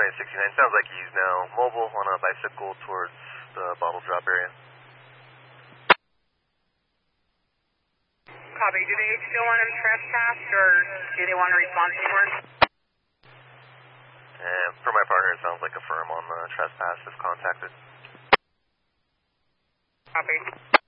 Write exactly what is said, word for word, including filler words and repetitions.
twenty sixty-nine. Sounds like he's now mobile on a bicycle towards the bottle drop area. Copy. Do they still want him trespassed, or do they want to respond anymore? And for my partner, it sounds like a firm on the trespass if contacted. Copy.